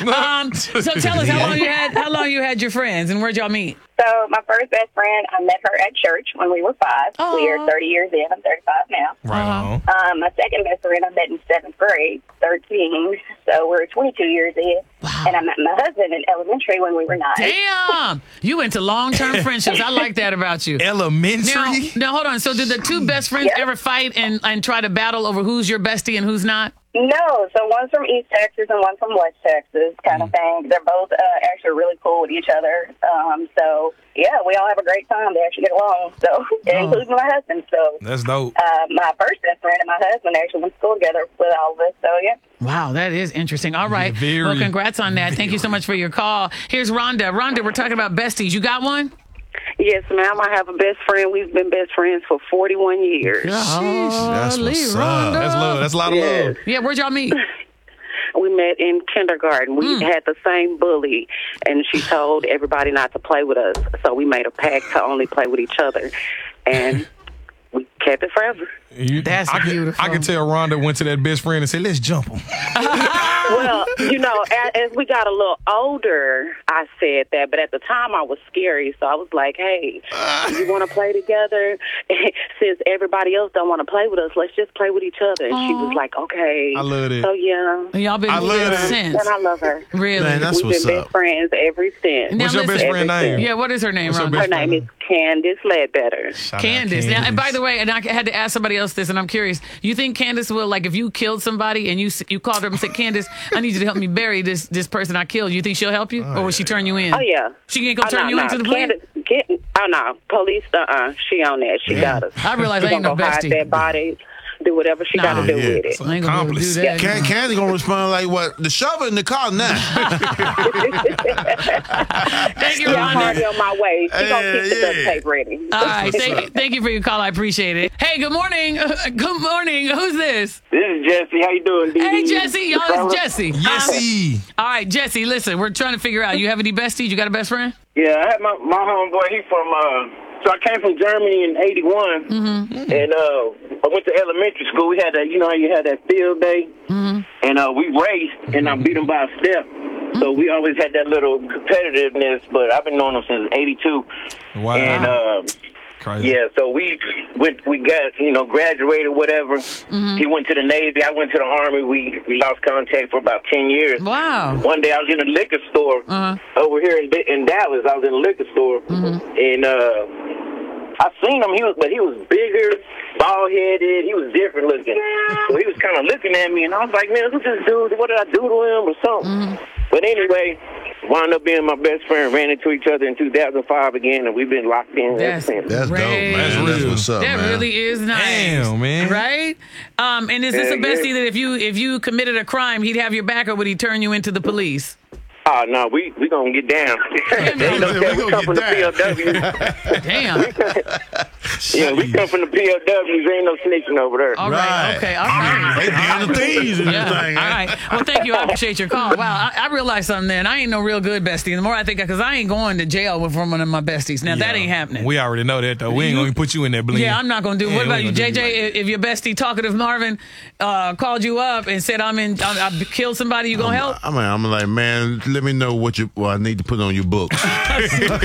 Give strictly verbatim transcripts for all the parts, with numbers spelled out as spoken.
Um, so tell us how long you had how long you had your friends and where'd y'all meet? So my first best friend, I met her at church when we were five. Aww. We are thirty years in. I'm thirty-five now. Right on. Um, my second best friend, I met in seventh grade, thirteen. So we're twenty-two years in. Wow. And I met my husband in elementary when we were nine. Damn, you into long term friendships. I like that about you. Now, Elementary? now hold on. So did the two best friends Yep. ever fight and, and try to battle over who's your bestie and who's not? No, so one's from East Texas and one from West Texas, kind of thing. They're both uh, actually really cool with each other. Um, so, yeah, we all have a great time. They actually get along, so, including my husband. So, That's dope. uh, my first best friend and my husband actually went to school together with all of us. So, yeah. Wow, that is interesting. All right. Yeah, very, well, congrats on that. Thank you so much for your call. Here's Rhonda. Rhonda, we're talking about besties. You got one? Yes, ma'am. I have a best friend. We've been best friends for forty-one years. That's what's up. That's love. That's a lot of Yes. love. Yeah, where'd y'all meet? We met in kindergarten. We Mm. had the same bully, and she told everybody not to play with us. So we made a pact to only play with each other, and we kept it forever. You, That's I could- beautiful. I could tell Rhonda went to that best friend and said, let's jump him. Well, you know, as, as we got a little older, I said that, but at the time I was scary, so I was like, hey, you want to play together? Since everybody else don't want to play with us, let's just play with each other. And she was like, okay. I love it. So, yeah. And y'all been I love ever that. since? And I love her. Really? Man, that's We've what's been up. best friends ever since. Now What's your best listen- friend name? Yeah, what is her name, What's her Rhonda? best Her name is Candace Ledbetter. Shout out Candace. Now, and Candace. by the way, and I had to ask somebody else this, and I'm curious. You think Candace will, like, if you killed somebody and you you called her and said, Candace, I need you to help me bury this this person I killed, you think she'll help you? Or will she turn you in? Oh, yeah. She ain't gonna Oh, turn no, you no. into the police? Candace, get, oh, no. Police, uh-uh. She on that. She got us. I realize She I ain't gonna no go hide bestie. that body, do whatever she Nah. got to do Yeah. with it. I ain't gonna be able to do Accomplice. that. Can, Candy gonna respond like what? The shovel in the car now. Thank you, Yeah, I'm already Rhonda. on my way. She gonna keep the Yeah, duct yeah. tape ready. All right, thank, thank you for your call. I appreciate it. Hey, good morning. Good morning. Who's this? This is Jesse. How you doing, D D? Hey, Jesse. Y'all, it's Jesse. Yesy. All right, Jesse, listen, we're trying to figure out, you have any besties? You got a best friend? Yeah, I had my, my homeboy. He from, uh, so I came from Germany in eighty-one. Mm-hmm. And uh, I went to elementary school. We had that, you know how you had that field day? Mm-hmm. And uh, we raced, and I beat him by a step. So we always had that little competitiveness, but I've been knowing him since eighty-two. Wow. And, uh, Crazy. yeah, so we went, we got, you know, graduated, whatever. Mm-hmm. He went to the Navy. I went to the Army. We, we lost contact for about ten years. Wow. One day I was in a liquor store Uh-huh. over here in, in Dallas. I was in a liquor store, and uh, I seen him. He was, but he was bigger, bald headed. He was different looking. So he was kind of looking at me, and I was like, "Man, who's this dude? What did I do to him, or something?" But anyway, wound up being my best friend. Ran into each other in two thousand five again, and we've been locked in ever That's since. That's dope, Great. man. That's what's up, That man. really is nice. Damn, man. Right? Um, and is this a Yeah, bestie yeah. that if you if you committed a crime, he'd have your back, or would he turn you into the police? Oh no, we we gonna get down. man. You know, We we gonna come from the get P L down. W. Damn. Yeah, we come from the P L Ws. Ain't no snitching over there. All right. Right. Okay. All right. They being the thieves in Yeah. this thing. All right. Well, thank you. I appreciate your call. Wow. I, I realized something then. I ain't no real good bestie. The more I think, because I ain't going to jail with from one of my besties. Now, that Yeah. ain't happening. We already know that, though. We ain't going to put you in there, Blink. Yeah, I'm not gonna do. Yeah, What we about ain't you, gonna J do J? like if, if your bestie, talkative Marvin, uh, called you up and said, "I'm in, I, I killed somebody," you gonna help? I mean, I'm like, man, let me know what you. Well, I need to put on your books. I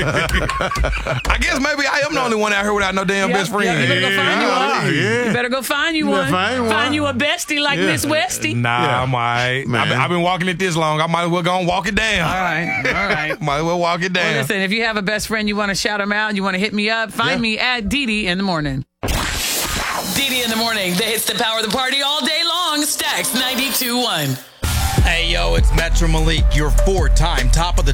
guess maybe I am the only one out here without no damn Yeah, best friend. yeah, you better go find you Yeah, one. yeah. You better go find you You better one. find one. you a bestie like Yeah. Miss Westy. Nah, Yeah. I'm all right. Man. I've been, I've been walking it this long. I might as well go and walk it down. All right, all right. Might as well walk it Well, down. listen, if you have a best friend, you want to shout him out, you want to hit me up, find Yeah. me at Dee Dee in the morning. Dee Dee in the morning, the hits that power the party all day long. Stacks ninety-two point one. Hey, yo, it's Metro Malik, your four-time top of the